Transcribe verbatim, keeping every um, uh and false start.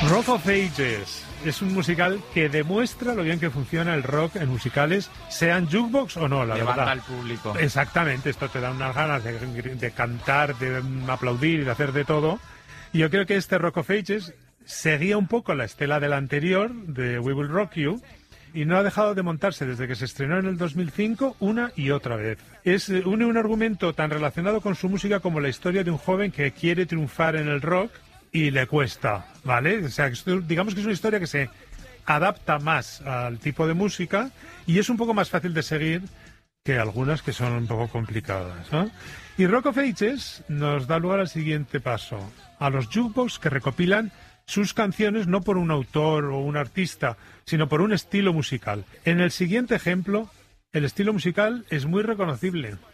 Rock of Ages es un musical que demuestra lo bien que funciona el rock en musicales, sean jukebox o no, la Levanta verdad. al público. Exactamente, esto te da unas ganas de, de cantar, de aplaudir y de hacer de todo. Y yo creo que este Rock of Ages seguía un poco la estela del anterior, de We Will Rock You, y no ha dejado de montarse desde que se estrenó en el dos mil cinco una y otra vez. Es une un argumento tan relacionado con su música como la historia de un joven que quiere triunfar en el rock y le cuesta, ¿vale? O sea, digamos que es una historia que se adapta más al tipo de música y es un poco más fácil de seguir que algunas que son un poco complicadas, ¿no? Y Rock of Ages nos da lugar al siguiente paso, a los jukebox que recopilan sus canciones no por un autor o un artista, sino por un estilo musical. En el siguiente ejemplo, el estilo musical es muy reconocible.